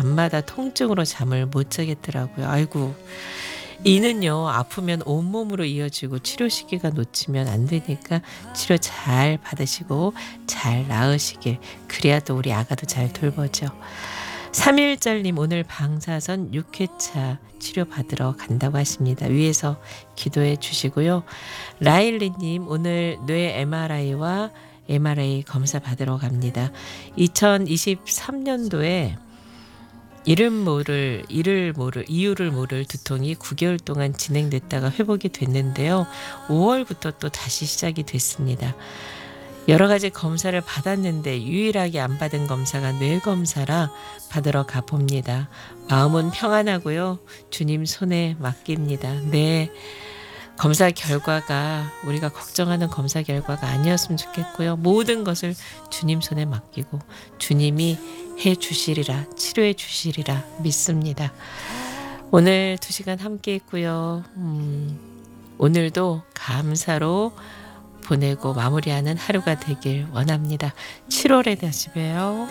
밤마다 통증으로 잠을 못 자겠더라고요. 아이고. 이는요, 아프면 온몸으로 이어지고 치료 시기가 놓치면 안 되니까 치료 잘 받으시고 잘 나으시길. 그래야 또 우리 아가도 잘 돌보죠. 3일절님 오늘 방사선 6회차 치료받으러 간다고 하십니다. 위에서 기도해 주시고요. 라일리님 오늘 뇌 MRI와 MRA 검사 받으러 갑니다. 2023년도에 이유를 모를 두통이 9개월 동안 진행됐다가 회복이 됐는데요. 5월부터 또 다시 시작이 됐습니다. 여러 가지 검사를 받았는데 유일하게 안 받은 검사가 뇌 검사라 받으러 가봅니다. 마음은 평안하고요. 주님 손에 맡깁니다. 네. 검사 결과가 우리가 걱정하는 검사 결과가 아니었으면 좋겠고요. 모든 것을 주님 손에 맡기고 주님이 해 주시리라, 치료해 주시리라 믿습니다. 오늘 2시간 함께 했고요. 오늘도 감사로 보내고 마무리하는 하루가 되길 원합니다. 7월에 다시 봬요.